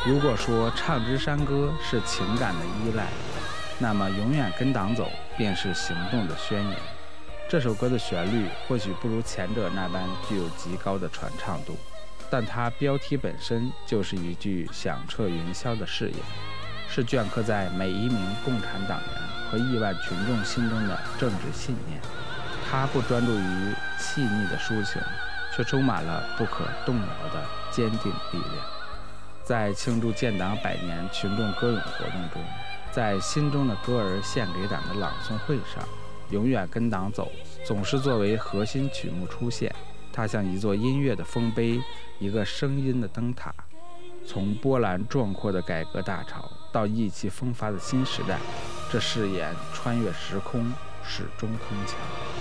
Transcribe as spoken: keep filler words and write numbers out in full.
如果说唱支山歌是情感的依赖，那么永远跟党走便是行动的宣言。这首歌的旋律或许不如前者那般具有极高的传唱度，但它标题本身就是一句响彻云霄的誓言，是镌刻在每一名共产党员和亿万群众心中的政治信念。它不专注于细腻的抒情，却充满了不可动摇的坚定力量。在庆祝建党百年群众歌咏活动中，在心中的歌儿献给党的朗诵会上，永远跟党走总是作为核心曲目出现。它像一座音乐的丰碑，一个声音的灯塔，从波澜壮阔的改革大潮到意气风发的新时代，这誓言穿越时空，始终铿锵。